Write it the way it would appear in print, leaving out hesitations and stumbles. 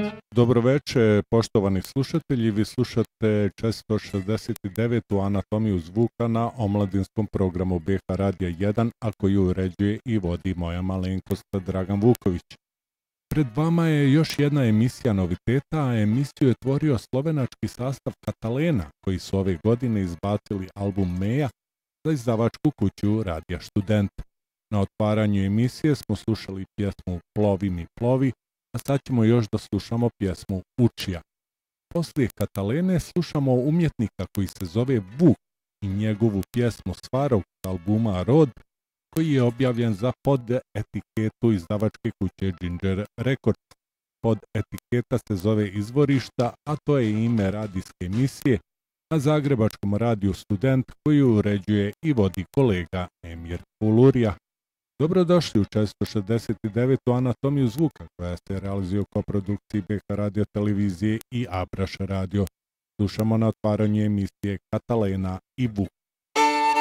Dobroveče, poštovani slušatelji, vi slušate 469. Anatomiju zvuka na omladinskom programu BH Radija 1, a koju uređuje i vodi moja malenkost Dragan Vuković. Pred vama je još jedna emisija noviteta, a emisiju je tvorio slovenački sastav Katalena, koji su ove godine izbacili album Meja za izdavačku kuću Radija Student. Na otvaranju emisije smo slušali pjesmu Plovi mi plovi, a sad ćemo još da slušamo pjesmu Učija. Poslije Katalene slušamo umjetnika koji se zove Vuk i njegovu pjesmu Svarog s albuma Rod, koji je objavljen za pod etiketu izdavačke kuće Ginger Records. Pod etiketa se zove Izvorišta, a to je ime radijske emisije na Zagrebačkom radiju Student, koju uređuje i vodi kolega Emir Fulurija. Dobrodošli u 469. Anatomiju zvuka, koja se realizuje u koprodukciji BH Radio televizije i Abraš Radio. Slušamo na otvaranju emisije Katalena i Vuk.